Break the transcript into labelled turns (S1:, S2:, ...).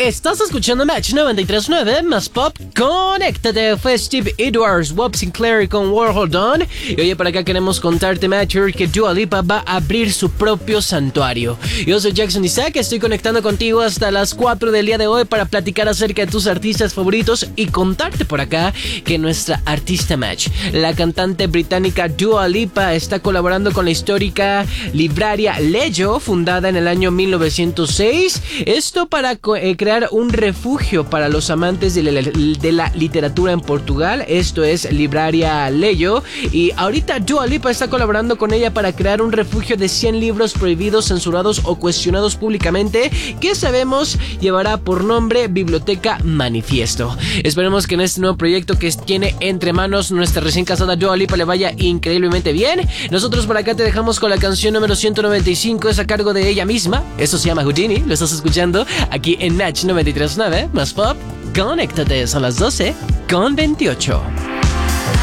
S1: Estás escuchando Match 93.9 más pop. Conéctate. Fue Steve Edwards, Bob Sinclair con World Hold On. Y oye, por acá queremos contarte, Matcher, que Dua Lipa va a abrir su propio santuario. Yo soy Jackson Isaac, estoy conectando contigo hasta las 4 del día de hoy para platicar acerca de tus artistas favoritos y contarte por acá que nuestra artista Match, la cantante británica Dua Lipa, está colaborando con la histórica libraria Leyo, fundada en el año 1906. Esto para crear un refugio para los amantes de la literatura en Portugal. Esto es Libraria Leyo. Y ahorita Dua Lipa está colaborando con ella para crear un refugio de 100 libros prohibidos, censurados o cuestionados públicamente, que sabemos llevará por nombre Biblioteca Manifiesto. Esperemos que en este nuevo proyecto que tiene entre manos nuestra recién casada Dua Lipa le vaya increíblemente bien. Nosotros por acá te dejamos con la canción número 195, es a cargo de ella misma. Eso se llama Houdini, lo estás escuchando aquí en Match 93.9 más pop. Conéctate, son las 12:28.